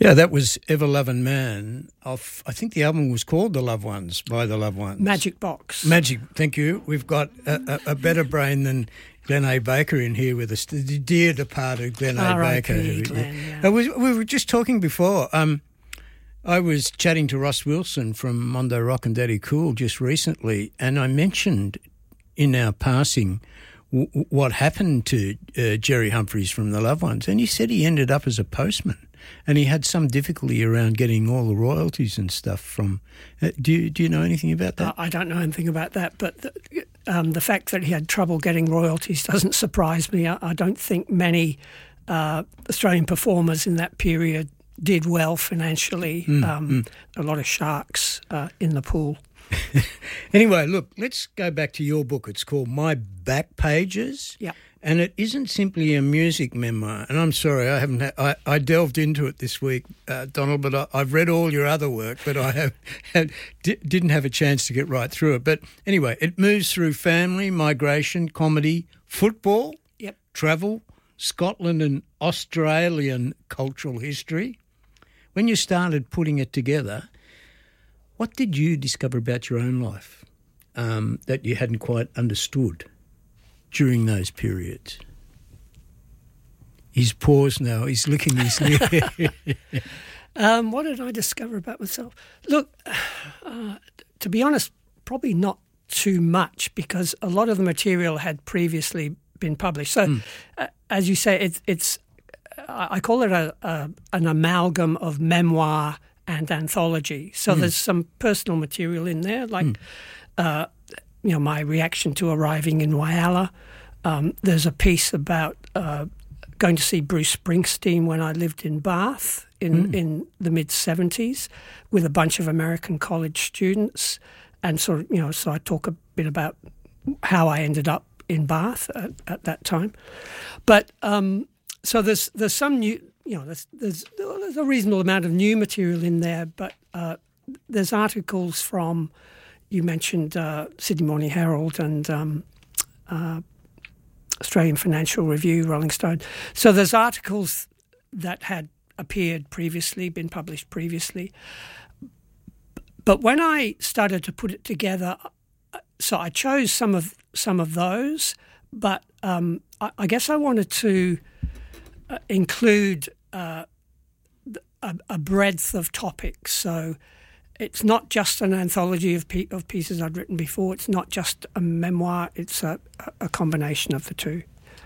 Yeah, that was Ever Lovin' Man. I think the album was called The Loved Ones by The Loved Ones. Magic Box. Magic, thank you. We've got a better brain than Glenn A. Baker in here with us, the dear departed Glenn A. Baker. Glenn, yeah. We were just talking before. I was chatting to Ross Wilson from Mondo Rock and Daddy Cool just recently, and I mentioned in our passing what happened to Jerry Humphreys from The Loved Ones, and he said he ended up as a postman. And he had some difficulty around getting all the royalties and stuff from. Do you know anything about that? I don't know anything about that, but the fact that he had trouble getting royalties doesn't surprise me. I don't think many Australian performers in that period did well financially. A lot of sharks in the pool. Anyway, look, let's go back to your book. It's called My Back Pages. Yeah. And it isn't simply a music memoir. And I'm sorry, I delved into it this week, Donald, but I've read all your other work, but I didn't have a chance to get right through it. But anyway, it moves through family, migration, comedy, football, travel, Scotland and Australian cultural history. When you started putting it together, what did you discover about your own life that you hadn't quite understood during those periods? He's paused now. He's licking his lip. What did I discover about myself? Look, to be honest, probably not too much, because a lot of the material had previously been published. So, as you say, it's I call it an amalgam of memoir and anthology. So there's some personal material in there, like my reaction to arriving in Whyalla. There's a piece about going to see Bruce Springsteen when I lived in Bath in the mid-70s with a bunch of American college students, and so I talk a bit about how I ended up in Bath at that time. But so there's some new, there's a reasonable amount of new material in there, but there's articles from, you mentioned Sydney Morning Herald and Australian Financial Review, Rolling Stone. So there's articles that had appeared previously, been published previously. But when I started to put it together, so I chose some of those, but I guess I wanted to include a breadth of topics. So it's not just an anthology of pieces I'd written before. It's not just a memoir. It's a combination of the two.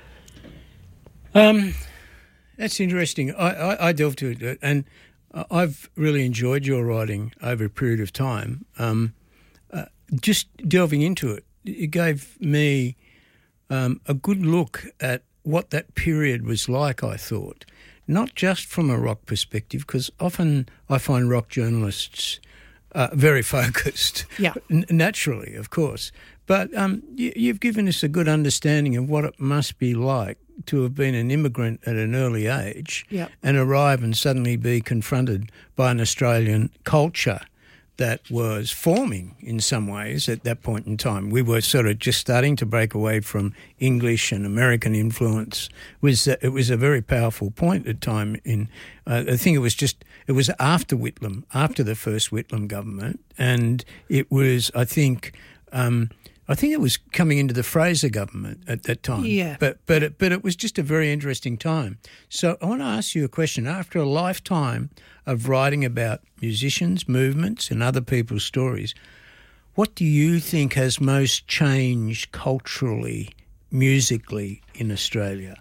That's interesting. I delved into it, and I've really enjoyed your writing over a period of time. Just delving into it, it gave me a good look at what that period was like, I thought. Not just from a rock perspective, because often I find rock journalists very focused, naturally, of course. But you've given us a good understanding of what it must be like to have been an immigrant at an early age and arrive and suddenly be confronted by an Australian culture that was forming in some ways at that point in time. We were sort of just starting to break away from English and American influence. It was a very powerful point at time in, I think it was after Whitlam, after the first Whitlam government, and it was, I think it was coming into the Fraser government at that time. Yeah. But it was just a very interesting time. So I want to ask you a question. After a lifetime of writing about musicians, movements and other people's stories, what do you think has most changed culturally, musically in Australia?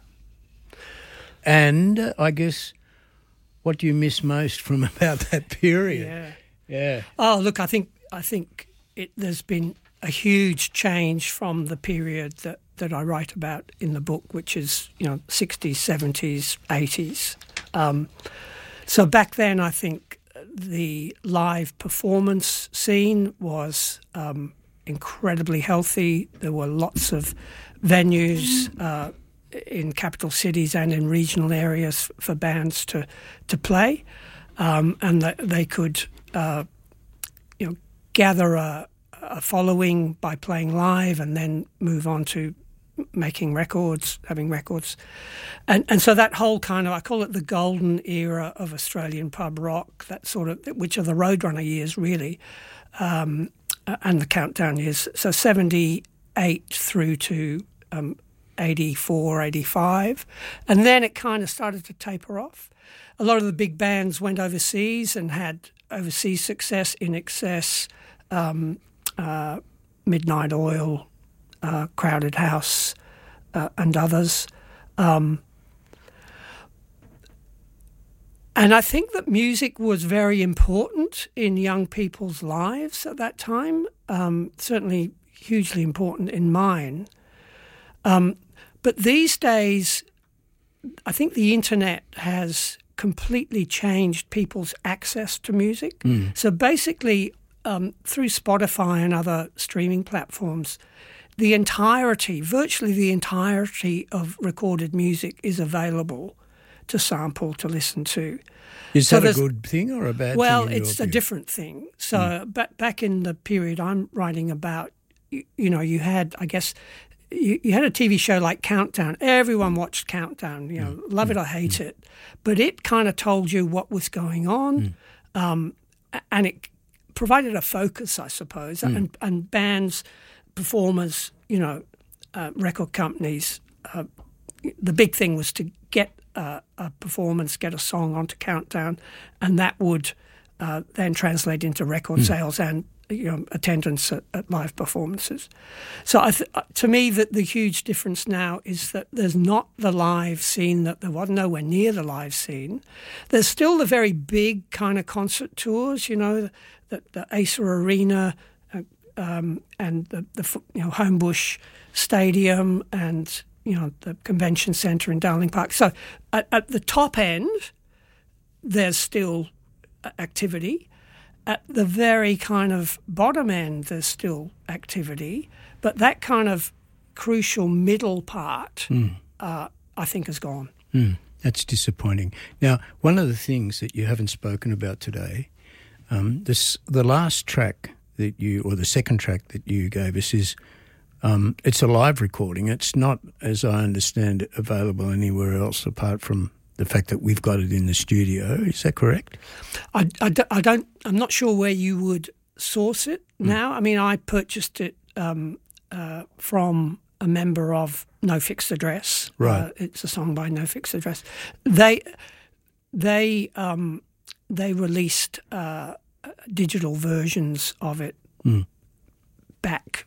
And I guess, what do you miss most from about that period? Yeah. Oh, look, I think there's been a huge change from the period that I write about in the book, which is 60s, 70s, 80s. So back then, I think the live performance scene was incredibly healthy. There were lots of venues in capital cities and in regional areas for bands to play, and that they could gather a following by playing live and then move on to making records, having records. And so that whole kind of, I call it the golden era of Australian pub rock, that sort of, which are the Roadrunner years really, and the Countdown years. So 78 through to 84, 85. And then it kind of started to taper off. A lot of the big bands went overseas and had overseas success, In Excess, Midnight Oil, Crowded House, and others. And I think that music was very important in young people's lives at that time, certainly hugely important in mine. But these days, I think the internet has completely changed people's access to music. So basically, through Spotify and other streaming platforms, virtually the entirety of recorded music is available to sample, to listen to. Is that a good thing or a bad thing? Well, it's a different thing. So back in the period I'm writing about, you had, I guess, you had a TV show like Countdown. Everyone watched Countdown, love it or hate it. But it kind of told you what was going on, and it provided a focus, I suppose, and bands, performers, record companies. The big thing was to get a performance, get a song onto Countdown, and that would then translate into record sales and attendance at live performances. So to me, the huge difference now is that there's not the live scene that there was, nowhere near the live scene. There's still the very big kind of concert tours, the Acer Arena and the Homebush Stadium and the Convention Centre in Darling Park. So at the top end, there's still activity. At the very kind of bottom end, there's still activity, but that kind of crucial middle part, I think, has gone. That's disappointing. Now, one of the things that you haven't spoken about today, the last track that or the second track that you gave us is, it's a live recording. It's not, as I understand it, available anywhere else apart from the fact that we've got it in the studio. Is that correct? I'm not sure where you would source it now. I mean, I purchased it from a member of No Fixed Address. Right. It's a song by No Fixed Address. They released digital versions of it back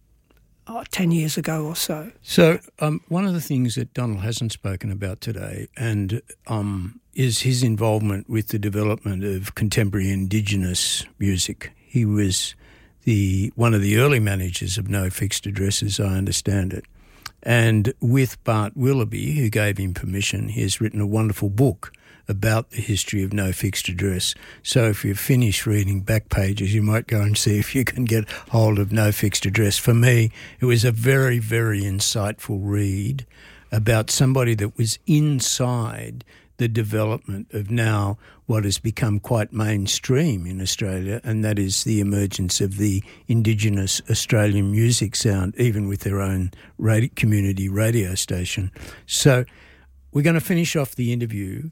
10 years ago or so. So one of the things that Donald hasn't spoken about today and is his involvement with the development of contemporary Indigenous music. He was one of the early managers of No Fixed Address, as I understand it. And with Bart Willoughby, who gave him permission, he has written a wonderful book about the history of No Fixed Address. So if you've finished reading back pages, you might go and see if you can get hold of No Fixed Address. For me, it was a very, very insightful read about somebody that was inside the development of now what has become quite mainstream in Australia, and that is the emergence of the Indigenous Australian music sound, even with their own community radio station. So we're going to finish off the interview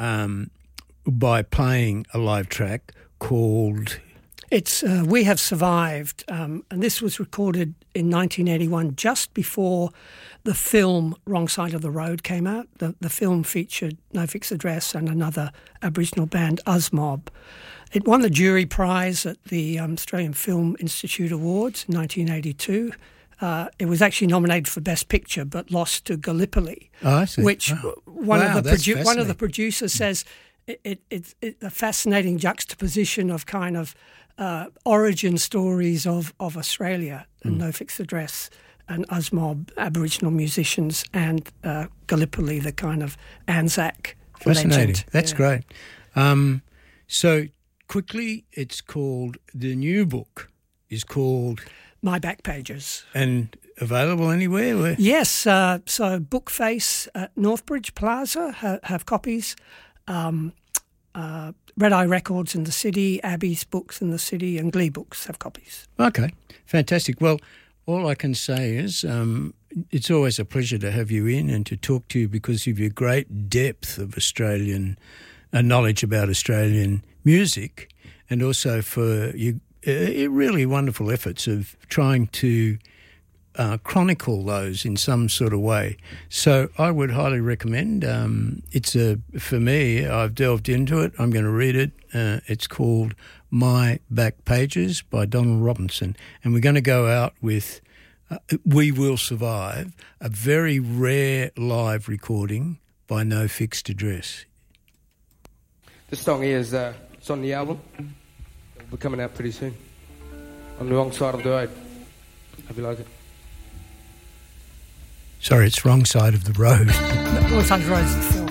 by playing a live track called... It's We Have Survived, and this was recorded in 1981, just before the film Wrong Side of the Road came out. The film featured No Fixed Address and another Aboriginal band, Uzmob. It won the jury prize at the Australian Film Institute Awards in 1982. It was actually nominated for Best Picture, but lost to Gallipoli, which one of the producers says it's a fascinating juxtaposition of kind of origin stories of Australia and No Fixed Address and Uzmob, Aboriginal musicians, and Gallipoli, the kind of Anzac fascinating. Legend. That's great. So quickly, the new book is called My Back Pages. And available anywhere? Yes. So Bookface at Northbridge Plaza have copies. Red Eye Records in the city, Abbey's Books in the city, and Glee Books have copies. Okay, fantastic. Well, all I can say is it's always a pleasure to have you in and to talk to you because of your great depth of Australian knowledge about Australian music, and also for your really wonderful efforts of trying to chronicle those in some sort of way. So I would highly recommend. For me, I've delved into it. I'm going to read it. It's called My Back Pages by Donald Robinson. And we're going to go out with We Will Survive, a very rare live recording by No Fixed Address. This song here is it's on the album. It'll be coming out pretty soon. On the Wrong Side of the Road. Hope you like it. Sorry, it's Wrong Side of the Road. Wrong Side of the Road is the film.